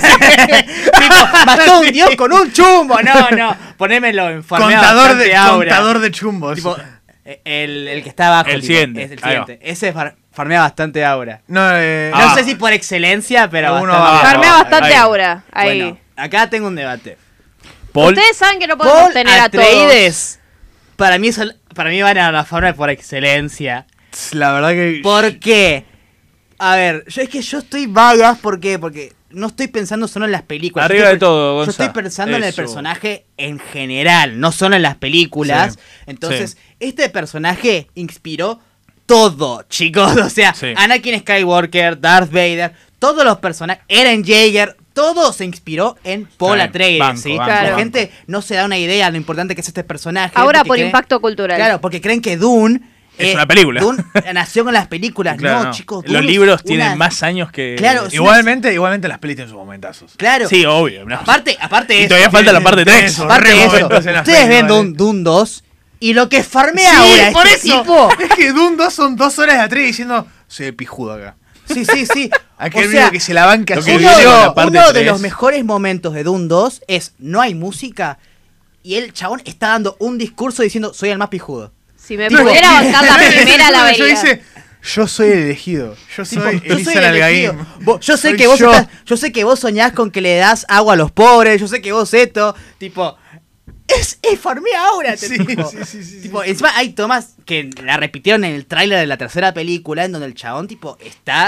Tipo, mató un dios con un chumbo. No, no, ponémelo en farmea Contador bastante de, aura. contador de chumbos. Tipo, el, el que está abajo. El tipo, siguiente, es el ahí va. siguiente. Ese far- farmea bastante aura. no, eh, No Ah. sé si por excelencia, pero Uno bastante. abajo. Farmea Ah, bastante ahí. aura. Ahí. Bueno, acá tengo un debate. Paul, Ustedes saben que no podemos Paul tener a todos. Atreides, para mí, es el- para mí van a la farmea por excelencia. la verdad que. ¿Por qué? A ver, yo es que yo estoy vagas, ¿por qué? Porque no estoy pensando solo en las películas. Arriba yo estoy, de todo, Yo Gonza. estoy pensando en el Eso. personaje en general, no solo en las películas. Sí. Entonces, Sí. este personaje inspiró todo, chicos. O sea, Sí. Anakin Skywalker, Darth Vader, todos los personajes, Eren Jaeger, todo se inspiró en Paul Está bien, Atreides, banco, ¿sí? banco, La banco. gente no se da una idea de lo importante que es este personaje. Ahora porque por creen- impacto cultural. Claro, porque creen que Dune Es una película. Dune nació con las películas. claro, no, no. chicos. Dune Los es libros una- tienen más años que. Claro, es Igualmente, igualmente las pelis tienen sus momentazos. Claro. Sí, obvio. no. Aparte, aparte de Y eso. todavía falta la parte tres. Eso, Aparte re de eso, momentos en las ustedes pelis, ven vale. Dune, Dune dos y lo que farmea Sí, ahora por este eso. tipo. Es que Doom dos son dos horas de atrás diciendo soy el pijudo acá. Sí, sí, sí. Aquel O único sea, que se la banca lo así. que uno viene de, con la parte uno de tres. los mejores momentos de Dune dos es no hay música y el chabón está dando un discurso diciendo soy el más pijudo. Si me Tipo, pudiera bancar la primera, la Yo vería. dice, yo soy el elegido. Yo Tipo, soy yo Elisa soy el elegido. Nalgaim. Vos- Yo sé Soy que vos yo. estás- yo sé que vos soñás con que le das agua a los pobres, yo sé que vos esto, tipo, es, es farmea ahora este Sí, tipo. sí, sí, sí, Tipo, sí. encima hay tomas que la repitieron en el tráiler de la tercera película en donde el chabón tipo está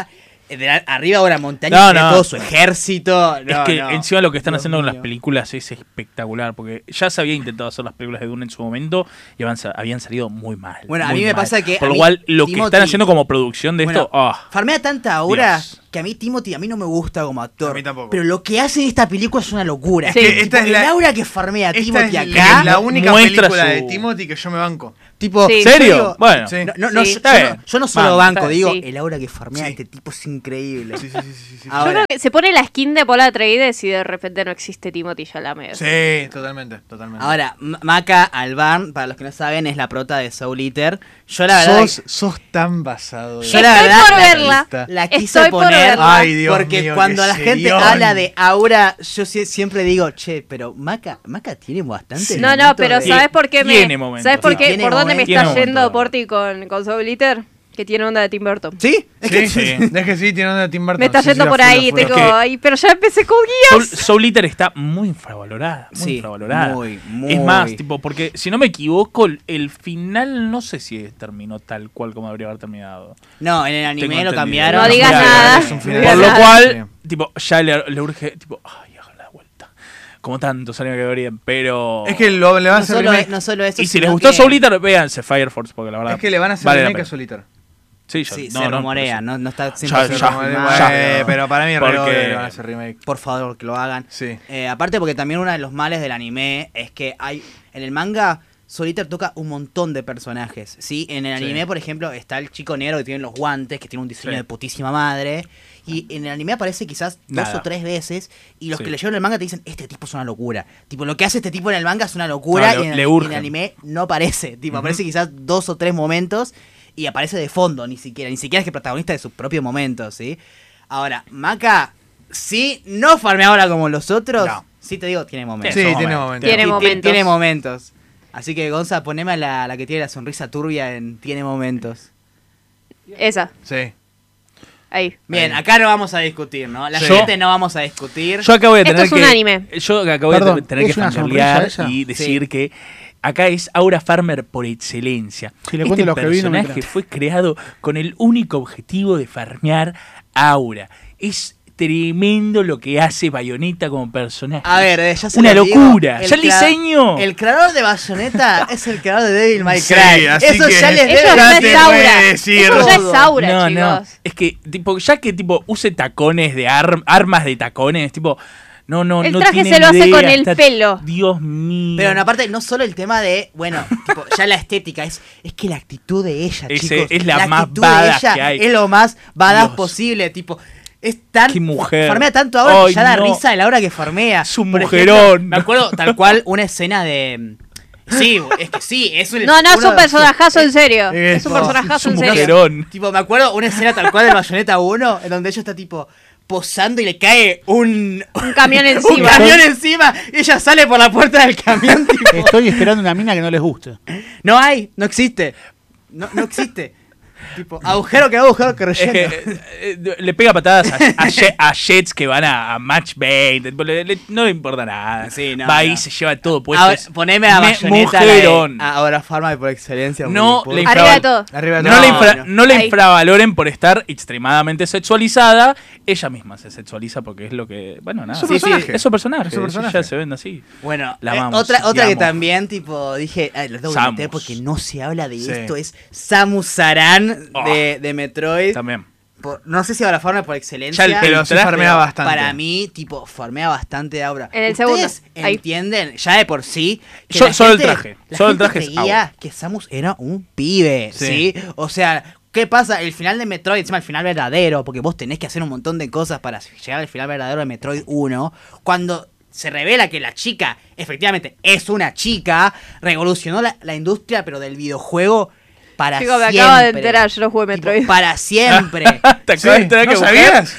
de la- arriba de una montaña No, y de no. todo su ejército. Es No, que no. encima lo que están Dios haciendo con las mío. películas es espectacular, porque ya se había intentado hacer las películas de Dune en su momento y habían, sa- habían salido muy mal. Bueno, a muy mí me mal. pasa que Por a lo mí cual, lo que Timothy- están haciendo como producción de Bueno, esto, ah, farmea tanta aura Dios. que a mí Timothy a mí no me gusta como actor. A mí tampoco. Pero lo que hace en esta película es una locura. Sí. Es que esta Tipo, es la- el aura que farmea Esta Timothy es acá. la, la única muestra película su- de Timothy que yo me banco. Tipo, Sí. yo ¿serio? digo- Bueno, Sí. No, no, no, Sí. yo, Está yo bien. no, yo no solo Vamos, banco, está digo, bien. el aura que farmea Sí. este tipo es increíble. Sí, sí, sí, sí, sí. Ahora, Yo creo que se pone la skin de Paul Atreides y de repente no existe Timothy Chalamet. Sí, totalmente, totalmente. ahora, M- Maca Alban, para los que no saben, es la prota de Soul Eater. Yo la verdad... sos, sos tan basado. Yo la Estoy verdad por la- verla. La quise Estoy por poner verla. Ay, Dios porque mío, cuando qué la gente serión. habla de aura, yo sie- siempre digo, che, pero Maca, Maca tiene bastante. Sí. No, no, momentos pero de- ¿sabes por qué me Tiene momentos, ¿Sabes por sí. qué? Tiene ¿Por dónde me momentos. está Tiene yendo momentos. Porti con, con Soul Eater? Que tiene onda de Tim Burton. ¿Sí? Es que Sí. Es que sí, tiene onda de Tim Burton. Me está sí, yendo sí, por a full, a ahí, full. tengo Es que- ahí, pero ya empecé con Soul, guías. Soul Eater está muy infravalorada. Muy Sí, infravalorada. muy, muy. Es más, tipo, porque si no me equivoco, el- el final no sé si terminó tal cual como debería haber terminado. No, en el Tengo anime lo entendido. cambiaron. No digas Claro, nada. es un final. Por lo Nada. cual, tipo, ya le, le urge, tipo, ay, hágala de vuelta. Como tantos años que deberían, pero. Es que lo, le van a No hacer solo, remake. no solo eso, Y si les sino gustó que- Soul Eater, véanse Fire Force, porque la verdad. Es que le van a hacer vale la remake a pena. Solitaire. Sí, yo- Sí, no, se no, rumorea, por eso. no, no está Ya, cien por ciento ya, confirmado. ya. Eh, pero para mí Porque- re le van a hacer remake. Por favor, que lo hagan. Sí. Eh, aparte porque también uno de los males del anime es que hay en el manga Solitaire toca un montón de personajes, ¿sí? En el Sí. anime, por ejemplo, está el chico negro que tiene los guantes, que tiene un diseño Sí. de putísima madre. Y en el anime aparece quizás dos Nada. o tres veces. Y los Sí. que leyeron el manga te dicen, este tipo es una locura. Tipo, lo que hace este tipo en el manga es una locura. No, le- y en, le el, urge. en el anime no aparece. Tipo, Ujú. aparece quizás dos o tres momentos. Y aparece de fondo, ni siquiera. Ni siquiera es que protagonista de sus propios momentos, ¿sí? Ahora, Maka, sí, no farmea ahora como los otros. No. Sí, te digo, tiene momentos. Sí, Tiene tiene momentos. momentos. Tiene Ti- ti- momentos. Tiene momentos. Así que, Gonza, poneme a la, la que tiene la sonrisa turbia en Tiene momentos. Esa, Sí. ahí. Bien, Ahí. acá no vamos a discutir, ¿no? La Sí. siguiente no vamos a discutir. Yo acá voy a Esto tener es un que. anime. Yo acá voy a Perdón, tener que ¿es una fangirlear sonrisa esa? y decir Sí. que acá es Aura Farmer por excelencia. Si le este cuento lo que vi, no me personaje creo. fue creado con el único objetivo de farmear Aura. Es tremendo lo que hace Bayonetta como personaje. A ver, eh, ya se Una los digo, locura. el Ya el crea- diseño. El creador de Bayonetta es el creador de Devil May Sí, Cry. así Eso que- ya les Eso debe ya Ya es te Aura. puede decir Eso ya es todo. Aura, no, no. chicos. Es que, tipo, ya que tipo use tacones de ar- armas de tacones, tipo. No, no, El no traje tienen se lo hace idea, con el está- pelo. Dios mío. Pero en aparte, no solo el tema de, bueno, tipo, ya la estética, es, es que la actitud de ella, Ese chicos. es la más actitud de badass ella que hay. es lo más badass Dios. posible, tipo. Es tan. Qué mujer. Farmea tanto ahora Ay, que ya da no. risa de la hora que farmea. Es un Por mujerón. ejemplo, me acuerdo tal cual una escena de. Sí, es que sí, es un. No, no, es uno un de- personajazo en serio. es- Es un no, personajazo es en un serio. mujerón. Tipo, me acuerdo una escena tal cual de Bayonetta uno, en donde ella está tipo posando y le cae un. Un camión Un encima. camión encima y ella sale por la puerta del camión, tipo. Estoy esperando una mina que no les guste. No hay, no existe. No, no existe. Tipo, agujero que agujero que Es relleno. que eh, eh, le pega patadas a, a, je- a jets que van a, a match bait. tipo, le- le- no le importa nada. Sí, no, Va ahí, no. se lleva todo puesto. Ahora, es poneme a me- Bayonetta, la de- mujerón. a Ahora Farma por excelencia. No porque, le por- Arriba de infraval- todo. Arriba de No, todo. le, infra- no. no le Ahí. infravaloren por estar extremadamente sexualizada. Ella misma se sexualiza porque es lo que. Bueno, nada. Es su Sí, sí, personaje. Es su personaje. Es su personaje. Ya se ven así. Bueno, La eh, amamos, otra, otra que digamos. también, tipo, dije, ay, lo tengo que Samus. meter porque no se habla de Sí. esto, es Samus Aran Oh. de, de Metroid. También. Por- no sé si ahora farmea por excelencia. Ya el- Pero sí traje, farmea pero bastante. Para mí, tipo, farmea bastante Aura. En el ¿Ustedes segundo, ahí. entienden, ya de por sí, que Yo- la solo el gente- traje, la solo el gente traje es creía Aura. que Samus era un pibe, ¿sí? Sí. O sea, ¿qué pasa? El final de Metroid, encima el final verdadero, porque vos tenés que hacer un montón de cosas para llegar al final verdadero de Metroid uno, cuando se revela que la chica, efectivamente, es una chica, revolucionó la, la industria, pero del videojuego para Chicos, me siempre. acabo de enterar, yo no jugué Tipo, Metroid. para siempre. ¿Te acabas Sí, de enterar ¿no que mujer? sabías?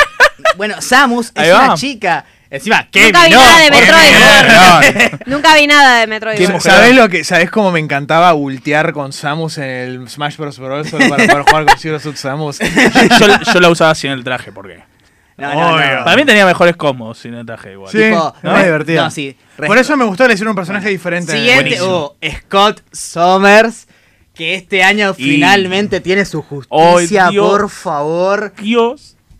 Bueno, Samus Ahí es va. una chica. Encima, ¿qué? Nunca vi no, nada de por Metroid. favor. Nunca vi nada de Metroid. ¿Qué igual. mujer? ¿Sabés lo que, sabés cómo me encantaba ultear con Samus en el Smash Bros. Bros. Solo para poder jugar con Zero Suit Samus? yo, yo la usaba sin el traje, ¿por qué? No, no, no. Obvio. Para mí tenía mejores combos sin el traje igual. Sí, Tipo, no, es divertido. no, sí. Por eso me gustó, le hicieron un personaje diferente. Siguiente, Buenísimo. oh, Scott Summers, que este año Y- finalmente tiene su justicia, ¡Ay, Dios! por favor. Dios.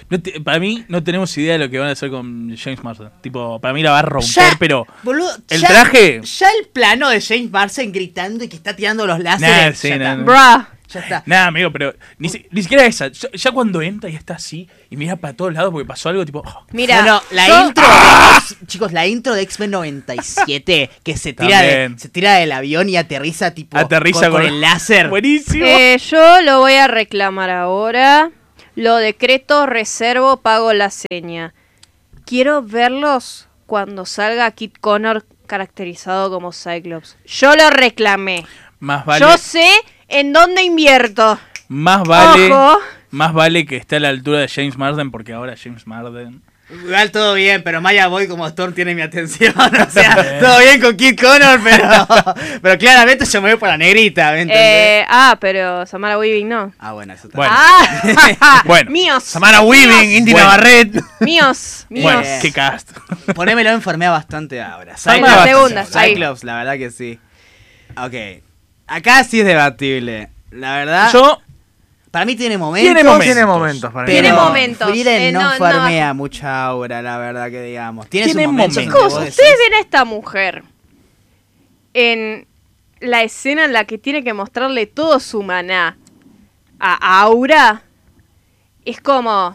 No te- para mí no tenemos idea de lo que van a hacer con James Marsden. Tipo, para mí la va a romper, Ya, pero boludo, el ya- traje... Ya el plano de James Marsden gritando y que está tirando los láseres. Nah, sí, ya, nah, está, nah. Bruh. ya está. Nada, amigo, pero ni, si- ni siquiera esa. Ya, ya cuando entra y está así y mira para todos lados porque pasó algo tipo... oh, Mira, Bueno, la yo- intro de X- chicos, la intro de X-Men noventa y siete que se tira, de, También. se tira del avión y aterriza tipo aterriza con, con el láser. Buenísimo. Eh, yo lo voy a reclamar ahora. Lo decreto, reservo, pago la seña. Quiero verlos cuando salga Kit Connor caracterizado como Cyclops. Yo lo reclamé. Más vale, Yo sé en dónde invierto. más vale, Ojo. más vale que esté a la altura de James Marsden porque ahora James Marsden... Igual todo bien, pero Maya Boy como Storm tiene mi atención. O sea, todo bien con Kid Connor, pero, pero claramente yo me voy por la negrita, ¿me entendés? Eh, ah, pero Samara Weaving no. Ah, bueno, eso está. Bueno. Ah, Bueno. míos. Samara Weaving, Indy Bueno. Navarrete. Míos, míos. Bueno, Bien. qué cast. Ponémelo enfermea bastante ahora. En la Cyclops, segunda, ahí. Cyclops, la verdad que sí. Ok. Acá sí es debatible. La verdad, Yo... para mí tiene momentos. Tiene momentos. Tiene momentos para mí. Tiene pero momentos. Frieren Eh, no, no, no. farmea mucha aura, la verdad que digamos. Tiene, Tiene sus momentos. momentos. donde Chicos, vos ustedes decís, ven a esta mujer en la escena en la que tiene que mostrarle todo su maná a Aura. Es como...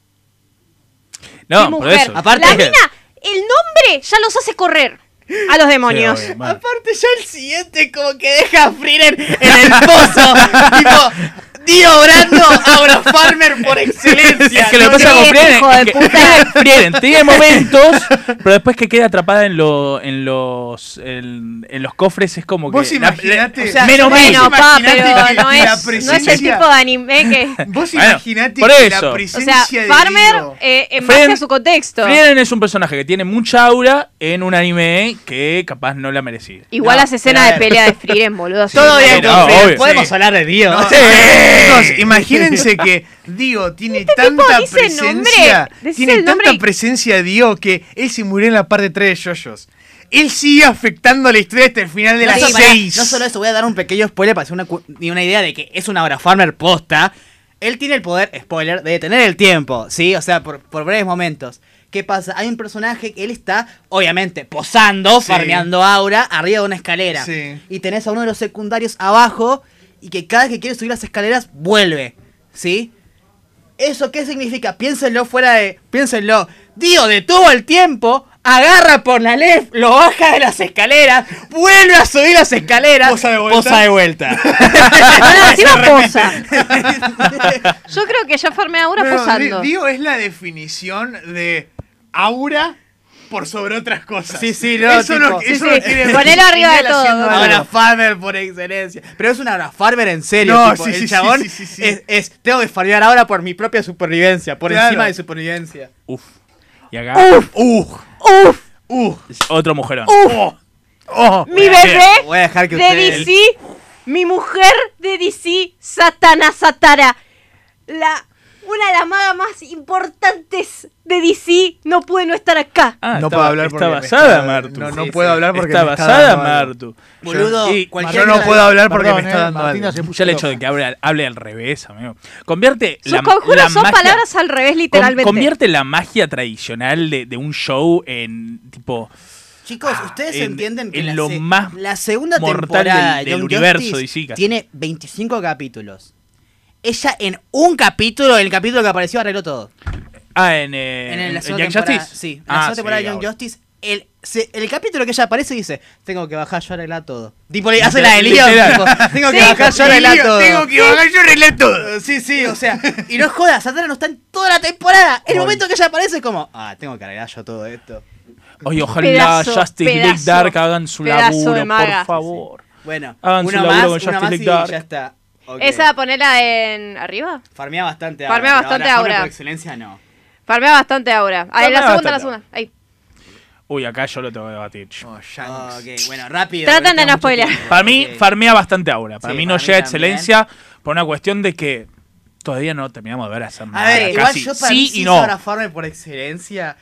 No, qué por mujer. eso. Aparte- la mina, el nombre ya los hace correr a los demonios. Sí, obvio, bueno. Aparte ya el siguiente como que deja a Frieren en el pozo. Tipo, Dio Brando, Aura Farmer por excelencia. Es que lo que ¿no? pasa con Sí, Frieren hijo es de que puta. Frieren- Frieren tiene momentos, pero después que queda atrapada en, lo, en los en, en los cofres es como que... Vos la- imaginate- la- o sea, menos vos mal. Bueno, pa, imaginate pero que no la es, no es el presencia- tipo de anime que... Vos Bueno, imaginate por que eso. la O presencia sea, de Farmer, Dio- eh, en Frieren- base a su contexto. Frieren es un personaje que tiene mucha aura en un anime que capaz no la merecía. Igual No, las escenas pero a de ver. pelea de Frieren, boludo. Todo Sí, bien no, con Frieren. obvio. Podemos Sí. hablar de Dio. No, Sí. Chicos, imagínense que Dio tiene tanta tipo dice el nombre, presencia. decís Tiene el nombre tanta y- presencia Dio que él se murió en la parte tres de JoJo's. Él sigue afectando la historia hasta el final de No, las sí, pará, seis. no solo eso, voy a dar un pequeño spoiler para hacer una, cu- y una idea de que es una Aura Farmer posta. Él tiene el poder, spoiler, de detener el tiempo, ¿sí? O sea, por, por breves momentos. ¿Qué pasa? Hay un personaje que él está, obviamente, posando, Sí. farmeando aura, arriba de una escalera. Sí. Y tenés a uno de los secundarios abajo y que cada vez que quiere subir las escaleras, vuelve, ¿sí? ¿Eso qué significa? Piénsenlo fuera de... Piénsenlo. Dio detuvo el tiempo, agarra por la left, lo baja de las escaleras, vuelve a subir las escaleras, Posa de vuelta. posa de vuelta. No, no, encima posa. Yo creo que ya farmea Aura No, no, posando. Dio es la definición de aura por sobre otras cosas. Sí, sí, no, Eso tipo- no, sí, eso sí. no quiere Ponelo arriba de decir todo, haciendo boludo. algo. Aura Farmer por excelencia. Pero es una Aura Farmer en serio. No, tipo, sí, el sí, sí, chabón sí, sí, sí. Es, es, tengo que farmear ahora por mi propia supervivencia, por Claro. encima de supervivencia. Uf. Y acá, Uh, Uf, uh, otro mujerón. oh, oh. mi bebé Voy a dejar que de ustedes... D C, mi mujer de D C, Satana Satara. La, una de las magas más importantes de D C no puede no estar acá. Ah, No está, puedo hablar porque está me basada, está- Martu. No, no Sí, puedo sí. hablar porque está me está basada, dando algo. Martu. Boludo, Y- cualquier Yo no cosa- puedo hablar porque Perdón, me está eh, dando Martina algo. se puso Ya el hecho loca. de que hable, hable al revés, amigo. Convierte Sus la, conjuros la son magia- palabras al revés, con- literalmente. convierte la magia tradicional de, de un show en tipo Chicos, Ah, ustedes en- entienden que en la, lo se- más la segunda mortal temporada del- de del Young universo Justice D C casi. tiene veinticinco capítulos. Ella en un capítulo, el capítulo que apareció, arregló todo. ah en, eh, En, en- la en segunda Young temporada, Justice. sí, en la Ah, segunda temporada sí, de Young ahora. Justice, el, se- el capítulo que ella aparece dice, tengo que bajar yo a arreglar todo. Tipo, le hace la de Leon, Literal. tipo, tengo que Sí, bajar yo a arreglar Tengo- todo. Tengo que bajar yo arreglar todo. Sí, sí, o sea, y no jodas, Satana no está en toda la temporada. El Ay. momento que ella aparece es como, ah, tengo que arreglar yo todo esto. Oye, ojalá Pedazo, Justice League pedazo, Dark hagan su pedazo laburo, de maga. por favor. Bueno, Hagan su una laburo más, con una Justice más League y Dark. ya está. Ok. Esa ponerla en arriba. Farmea bastante Farmea ahora, bastante pero ahora. ahora. Por excelencia no. Farmea bastante Aura. Ahí, Farmea la segunda, la bastante. segunda. Ahí. Uy, acá yo lo tengo que debatir. Oh, Shanks. Ok, bueno, rápido. Tratan porque de no tengo mucho spoilear. tiempo. Para mí, Ok. farmea bastante ahora. Para Sí, mí no para mí llega a también. excelencia por una cuestión de que todavía no terminamos de ver a esa A ver, igual casi yo para sí mí y sí no. Sora Farmer por excelencia.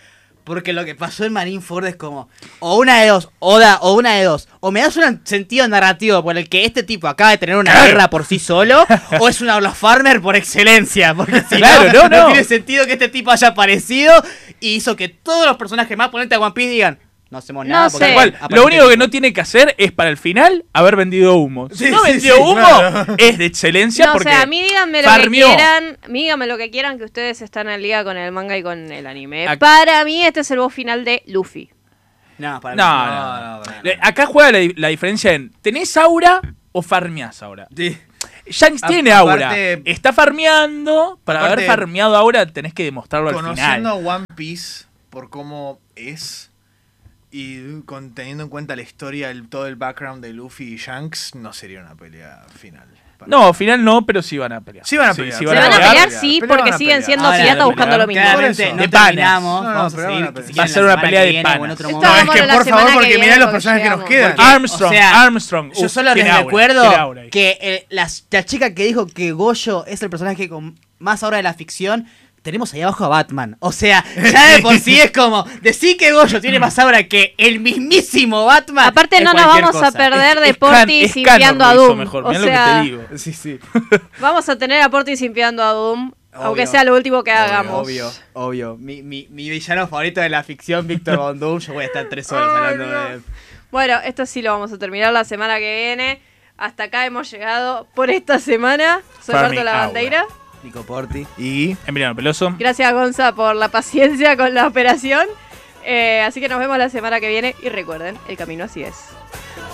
Porque lo que pasó en Marineford es como, o una de dos, o, da, o una de dos, o me das un sentido narrativo por el que este tipo acaba de tener una guerra por sí solo, o es un Olaf Farmer por excelencia, porque si Claro, no, no, no, no. tiene sentido que este tipo haya aparecido y hizo que todos los personajes más ponentes de One Piece digan, no hacemos No nada. sé. porque Igual, aparece lo único este que tipo. no tiene que hacer es para el final haber vendido humo. Si Sí, no sí, vendió sí, humo, claro. es de excelencia No, o porque sea, a mí díganme lo farmeó. que quieran, díganme lo que quieran que ustedes están al día con el manga y con el anime. Ac- Para mí este es el boss final de Luffy. No, para No, mí. no, no, no. para Le- Acá juega la, la diferencia en ¿tenés aura o farmeás aura? Sí. Shanks A- tiene aparte- aura. Está farmeando. Para aparte- haber farmeado aura tenés que demostrarlo al Conociendo final. a One Piece por cómo es y con, teniendo en cuenta la historia, el, todo el background de Luffy y Shanks, no sería una pelea final. Para No, final no, pero sí van a pelear. Sí van a pelear. Se van a Pelear, pelear, pelear, sí, pelear, porque van a siguen pelear. siendo Ahora, piratas van a buscando lo pelear. mismo. Claramente, Por eso. no De panas. terminamos. No, no, Vamos a pero seguir. van a pelear. si Va a quieren, ser la una semana pelea que de viene o en panas. otro Esto momento. No, es vamos que a la por semana favor, que porque viene mirá los porque personajes que nos llegamos. quedan. Porque- Armstrong, o sea, Armstrong. Yo Uf, solo les tiene aura, recuerdo tiene aura ahí. que eh, la, la chica que dijo que Goyo es el personaje con más aura de la ficción, tenemos ahí abajo a Batman. O sea, ya de por sí es como decir que Goyo tiene más aura que el mismísimo Batman. Aparte es no nos cualquier vamos a cosa. perder de Es Can- Portis es simpiando a Cannor lo hizo Doom. mejor, O mirá lo que sea, te digo. Sí, sí. vamos a tener a Portis simpiando a Doom, aunque Obvio. sea lo último que hagamos. Obvio, obvio. Mi, mi, mi villano favorito de la ficción, Víctor Von Doom, yo voy a estar tres horas hablando de él. Bueno, esto sí lo vamos a terminar la semana que viene. Hasta acá hemos llegado por esta semana. Soy Farming Marta La Aura. Bandeira. Nico Porti. Y Emiliano Peloso. Gracias, Gonza, por la paciencia con la operación. Eh, así que nos vemos la semana que viene. Y recuerden, el camino así es.